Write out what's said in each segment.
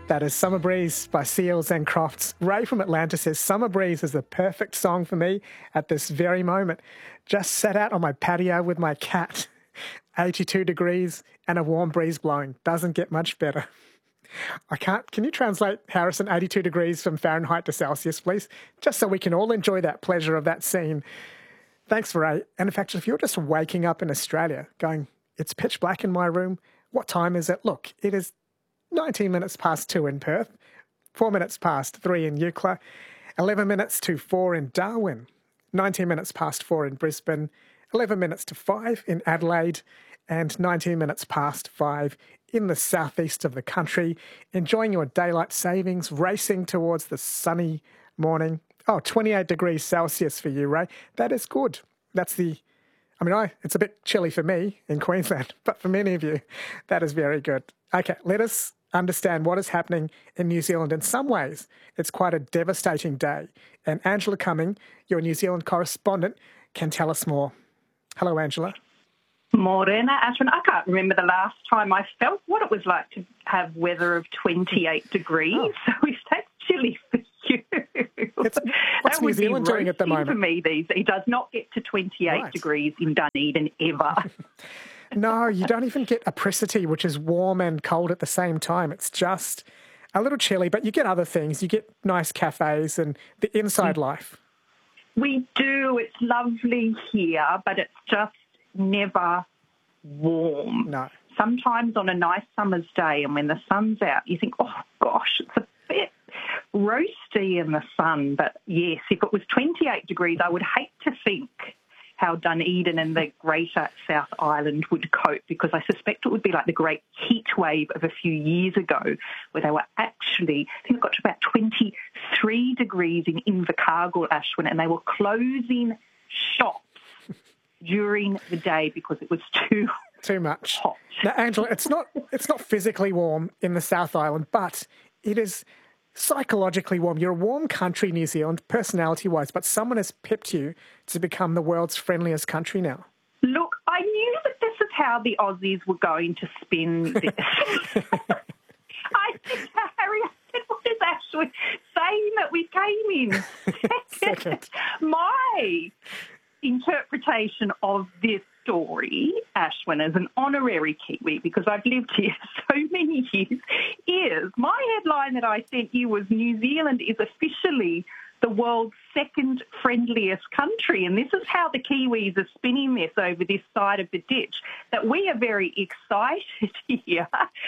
That is Summer Breeze by Seals and Crofts. Ray from Atlanta says, Summer Breeze is the perfect song for me at this very moment. Just sat out on my patio with my cat. 82 degrees and a warm breeze blowing. Doesn't get much better. Can you translate, Harrison, 82 degrees from Fahrenheit to Celsius, please? Just so we can all enjoy that pleasure of that scene. Thanks, Ray. And in fact, if you're just waking up in Australia going, it's pitch black in my room, what time is it? Look, it is 19 minutes past 2 in Perth, 4 minutes past 3 in Eucla, 11 minutes to 4 in Darwin, 19 minutes past 4 in Brisbane, 11 minutes to 5 in Adelaide, and 19 minutes past 5 in the southeast of the country. Enjoying your daylight savings, racing towards the sunny morning. Oh, 28 degrees Celsius for you, Ray. That is good. It's a bit chilly for me in Queensland, but for many of you, that is very good. Okay, let us understand what is happening in New Zealand. In some ways, it's quite a devastating day. And Angela Cumming, your New Zealand correspondent, can tell us more. Hello, Angela. Morena, Ashwin. I can't remember the last time I felt what it was like to have weather of 28 degrees. Oh. So if that's chilly for you. What's New Zealand doing at the moment? For me, it does not get to 28 degrees in Dunedin ever. No, you don't even get apricity, which is warm and cold at the same time. It's just a little chilly, but you get other things. You get nice cafes and the inside life. We do. It's lovely here, but it's just never warm. No. Sometimes on a nice summer's day and when the sun's out, you think, oh, gosh, it's a bit roasty in the sun. But, yes, if it was 28 degrees, I would hate to think how Dunedin and the greater South Island would cope, because I suspect it would be like the great heat wave of a few years ago where they were actually, I think it got to about 23 degrees in Invercargill, Ashwin, and they were closing shops during the day because it was too much hot. Now, Angela, it's not physically warm in the South Island, but it is psychologically warm. You're a warm country, New Zealand, personality-wise, but someone has pipped you to become the world's friendliest country now. Look, I knew that this is how the Aussies were going to spin this. I said to Harry, what is Ashwin saying that we came in second? My interpretation of this story, Ashwin, as an honorary Kiwi, because I've lived here so many years, is my headline that I sent you was New Zealand is officially the world's second friendliest country. And this is how the Kiwis are spinning this over this side of the ditch, that we are very excited here.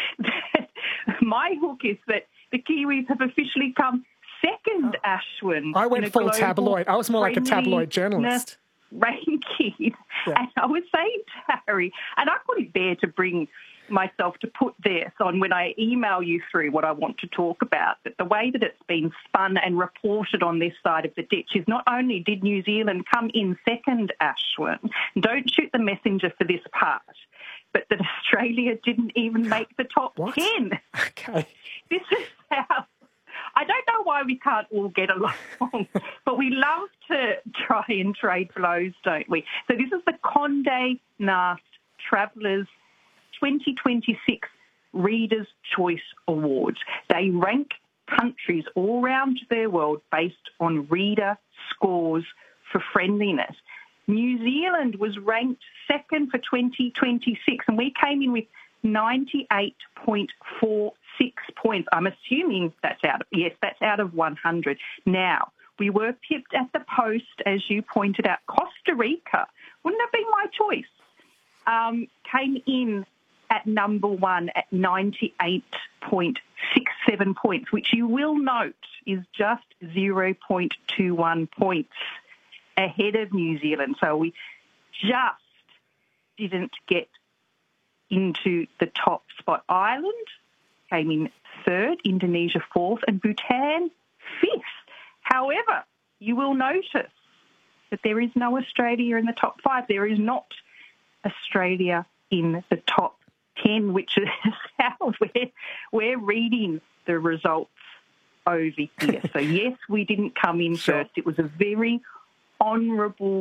My hook is that the Kiwis have officially come second, Ashwin. I went full tabloid. I was more like a tabloid journalist. Ranking. Yeah. And I was saying to Harry, and I couldn't bear to bring myself to put this on when I email you through what I want to talk about, but the way that it's been spun and reported on this side of the ditch is not only did New Zealand come in second, Ashwin, don't shoot the messenger for this part, but that Australia didn't even make the top 10. Okay. This is how... I don't know why we can't all get along, but we love to try and trade blows, don't we? So this is the Condé Nast Travellers 2026 Readers' Choice Awards. They rank countries all around the world based on reader scores for friendliness. New Zealand was ranked second for 2026, and we came in with 98.46 points. I'm assuming that's out of 100. Now, we were pipped at the post, as you pointed out. Costa Rica, wouldn't have been my choice, came in at number one at 98.67 points, which you will note is just 0.21 points ahead of New Zealand. So we just didn't get into the top spot. Ireland came in third, Indonesia fourth, and Bhutan fifth. However, you will notice that there is no Australia in the top 5. There is not Australia in the top 10, which is how we're reading the results over here. So, yes, we didn't come in first. It was a very honourable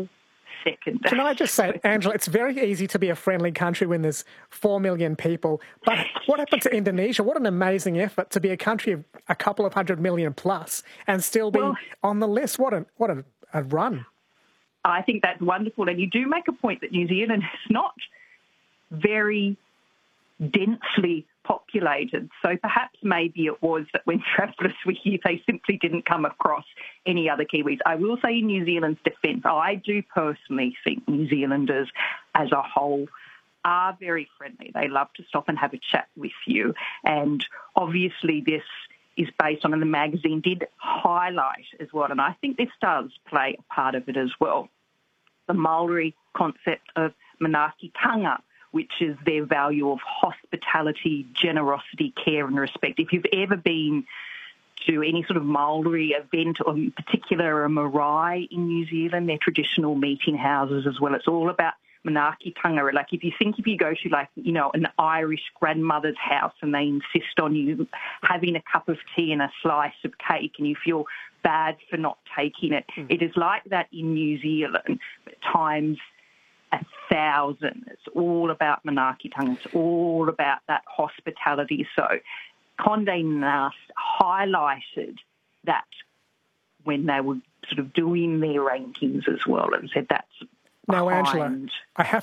second. Can I just say, Angela, it's very easy to be a friendly country when there's 4 million people. But what happened to Indonesia? What an amazing effort to be a country of a couple of 100 million plus and still be on the list. What a run. I think that's wonderful. And you do make a point that New Zealand is not very densely populated. So perhaps maybe it was that when travellers were here, they simply didn't come across any other Kiwis. I will say in New Zealand's defence, I do personally think New Zealanders as a whole are very friendly. They love to stop and have a chat with you. And obviously this is based on, and the magazine did highlight as well, and I think this does play a part of it as well, the Maori concept of manaakitanga, which is their value of hospitality, generosity, care and respect. If you've ever been to any sort of Maori event, or in particular a marae in New Zealand, their traditional meeting houses as well, it's all about manaakitanga. Like if you go to an Irish grandmother's house and they insist on you having a cup of tea and a slice of cake and you feel bad for not taking it, it is like that in New Zealand, but times 1,000. It's all about manaakitanga. It's all about that hospitality. So Condé Nast highlighted that when they were sort of doing their rankings as well, and said that's now, Angela, I have